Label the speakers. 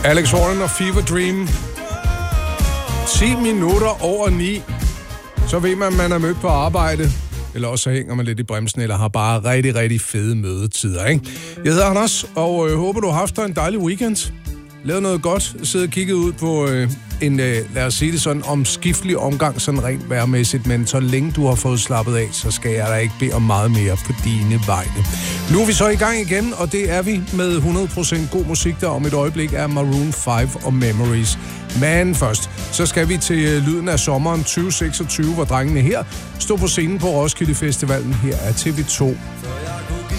Speaker 1: Alex Warren og Fever Dream. 10 minutter over 9. Så ved man, at man er mødt på arbejde. Eller også så hænger man lidt i bremsen, eller har bare rigtig, rigtig fede mødetider, ikke? Jeg hedder Anders, og håber, du har haft en dejlig weekend. Lavet noget godt. Siddet og kigget ud på en, lad os sige det sådan, omskiftelig omgang, sådan rent vejrmæssigt. Men så længe du har fået slappet af, så skal jeg da ikke bede om meget mere på dine vegne. Nu er vi så i gang igen, og det er vi med 100% god musik, der om et øjeblik er Maroon 5 og Memories. Men først, så skal vi til lyden af sommeren 2026, hvor drengene her stod på scenen på Roskilde Festivalen. Her er TV2